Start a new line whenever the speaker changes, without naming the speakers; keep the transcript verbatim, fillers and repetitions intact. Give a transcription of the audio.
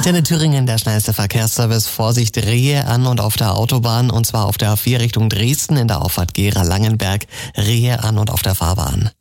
Antenne Thüringen, der schnellste Verkehrsservice. Vorsicht, Rehe an und auf der Autobahn, und zwar auf der A vier Richtung Dresden in der Auffahrt Gera-Langenberg. Rehe an und auf der Fahrbahn.